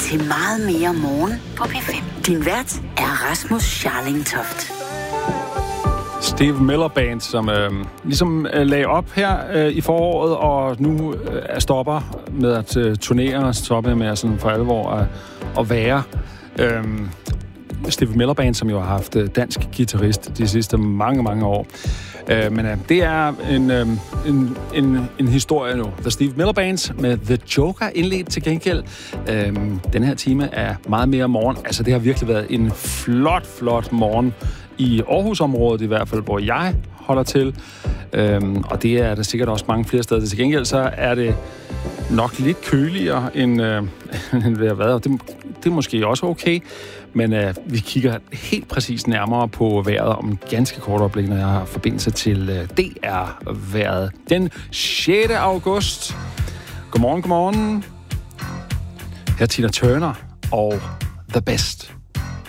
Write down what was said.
til meget mere morgen på P5. Din vært er Rasmus Scharling Toft. Steve Miller Band, som ligesom lagde op her i foråret, og nu stopper med at turnere, stopper med at sådan for alvor at være. Steve Miller Band, som jo har haft dansk guitarist de sidste mange år. Men det er en historie nu. The Steve Miller Band med The Joker indledt til gengæld. Den her time er meget mere morgen. Altså, det har virkelig været en flot morgen i Aarhus-området i hvert fald, hvor jeg holder til. Og det er der sikkert også mange flere steder. Til gengæld så er det nok lidt køligere end det har været. Det er måske også okay. Men vi kigger helt præcis nærmere på vejret om en ganske kort øjeblik, når jeg har forbindelse til DR-vejret. Den 6. august. Godmorgen. Her er Tina Turner og The Best.